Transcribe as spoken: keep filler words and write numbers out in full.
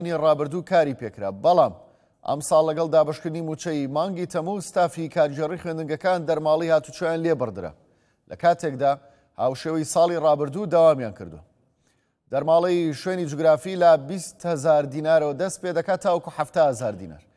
ڕابردوو کاری پێکرا، بەڵام ئەم ساڵ لەگەڵ دابشکردنی موچەی مانگی تەمووز ستافی کاتژێڕی خوێندنگەکان دەرماڵی هاتوچۆیان لێ بڕدرا. لە کاتێکدا هاوشێوەی ساڵی ڕابردوو داوامیان کردو. دەرماڵەی شوێنی جوگرافی لە بیست هەزار دینارەوە دەست پێ دەکات تاوەکو هەفتە هەزار دینار.